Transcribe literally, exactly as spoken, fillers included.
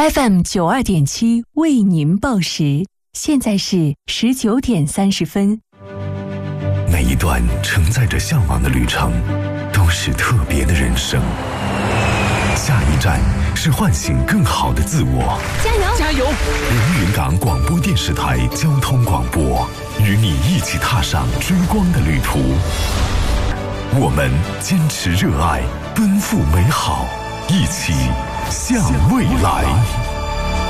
F M 九二点七为您报时，现在是十九点三十分。 每一段承载着向往的旅程，都是特别的人生。下一站是唤醒更好的自我。 加油！ 加油！ 连云港广播电视台交通广播，与你一起踏上追光的旅途。我们坚持热爱，奔赴美好，一起向未来。